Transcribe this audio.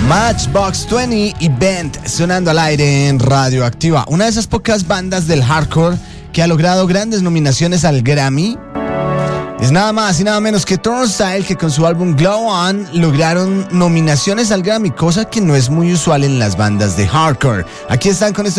Matchbox 20 y Bent sonando al aire en Radioactiva. Una de esas pocas bandas del hardcore que ha logrado grandes nominaciones al Grammy es nada más y nada menos que Turnstile, que con su álbum Glow On lograron nominaciones al Grammy, cosa que no es muy usual en las bandas de hardcore. Aquí están con este